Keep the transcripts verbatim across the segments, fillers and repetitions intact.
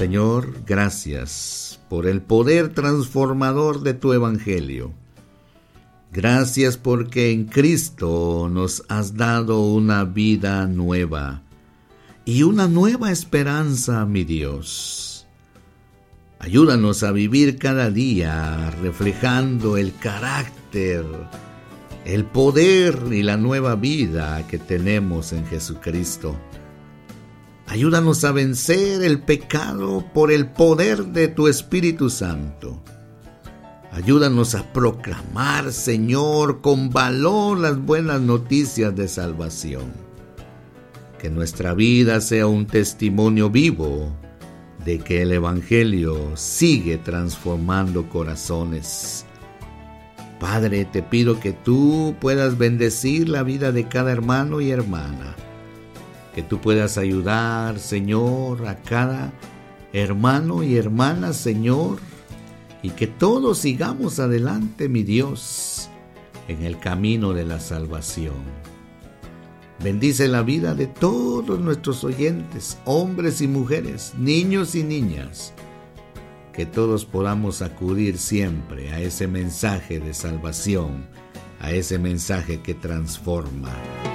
Señor, gracias por el poder transformador de tu Evangelio. Gracias porque en Cristo nos has dado una vida nueva y una nueva esperanza, mi Dios. Ayúdanos a vivir cada día reflejando el carácter, el poder y la nueva vida que tenemos en Jesucristo. Ayúdanos a vencer el pecado por el poder de tu Espíritu Santo. Ayúdanos a proclamar, Señor, con valor las buenas noticias de salvación. Que nuestra vida sea un testimonio vivo de que el Evangelio sigue transformando corazones. Padre, te pido que tú puedas bendecir la vida de cada hermano y hermana. Que tú puedas ayudar, Señor, a cada hermano y hermana, Señor, y que todos sigamos adelante, mi Dios, en el camino de la salvación. Bendice la vida de todos nuestros oyentes, hombres y mujeres, niños y niñas, que todos podamos acudir siempre a ese mensaje de salvación, a ese mensaje que transforma.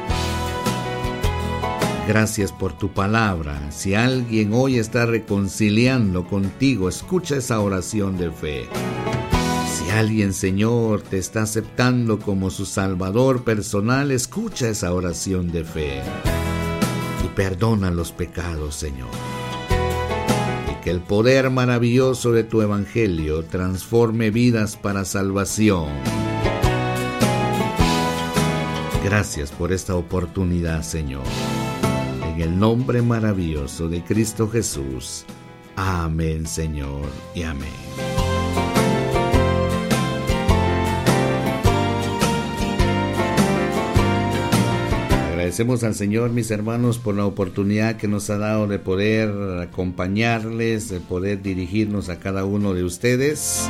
Gracias por tu palabra. Si alguien hoy está reconciliando contigo, escucha esa oración de fe. Si alguien, Señor, te está aceptando como su Salvador personal, escucha esa oración de fe. Y perdona los pecados, Señor. Y que el poder maravilloso de tu Evangelio transforme vidas para salvación. Gracias por esta oportunidad, Señor. En el nombre maravilloso de Cristo Jesús. Amén, Señor, y amén. Agradecemos al Señor, mis hermanos, por la oportunidad que nos ha dado de poder acompañarles, de poder dirigirnos a cada uno de ustedes.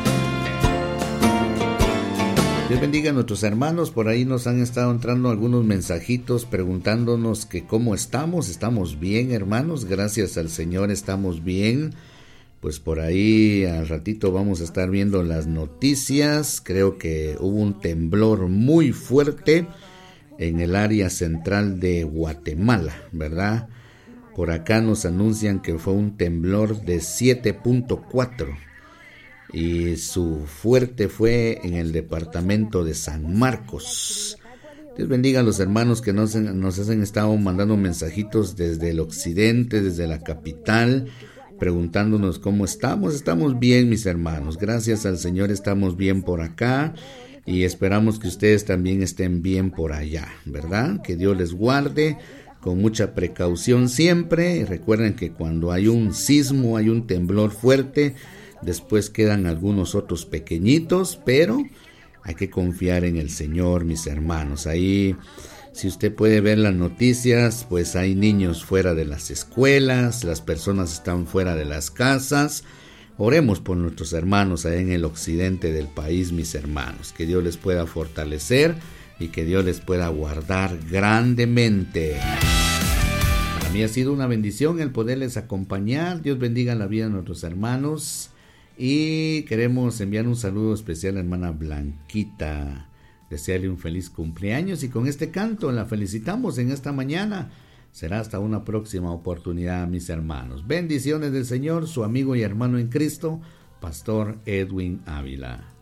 Dios bendiga a nuestros hermanos. Por ahí nos han estado entrando algunos mensajitos preguntándonos que cómo estamos. Estamos bien, hermanos, gracias al Señor estamos bien. Pues por ahí al ratito vamos a estar viendo las noticias. Creo que hubo un temblor muy fuerte en el área central de Guatemala, ¿verdad? Por acá nos anuncian que fue un temblor de siete punto cuatro. Y su fuerte fue en el departamento de San Marcos. Dios bendiga a los hermanos que nos, nos han estado mandando mensajitos desde el occidente, desde la capital, preguntándonos cómo estamos. Estamos bien, mis hermanos, gracias al Señor estamos bien por acá y esperamos que ustedes también estén bien por allá, ¿verdad? Que Dios les guarde con mucha precaución siempre. Y recuerden que cuando hay un sismo, hay un temblor fuerte, después quedan algunos otros pequeñitos, pero hay que confiar en el Señor, mis hermanos. Ahí, si usted puede ver las noticias, pues hay niños fuera de las escuelas, las personas están fuera de las casas. Oremos por nuestros hermanos ahí en el occidente del país, mis hermanos. Que Dios les pueda fortalecer y que Dios les pueda guardar grandemente. Para mí ha sido una bendición el poderles acompañar. Dios bendiga la vida de nuestros hermanos. Y queremos enviar un saludo especial a la hermana Blanquita, desearle un feliz cumpleaños y con este canto la felicitamos en esta mañana. Será hasta una próxima oportunidad, mis hermanos. Bendiciones del Señor, su amigo y hermano en Cristo, Pastor Edwin Ávila.